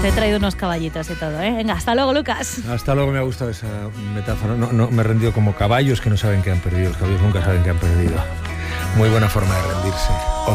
Te he traído unos caballitos y todo, ¿eh? Venga, hasta luego, Lucas. Hasta luego, me ha gustado esa metáfora. No, me he rendido como caballos que no saben que han perdido. Los caballos nunca saben que han perdido. Muy buena forma de rendirse.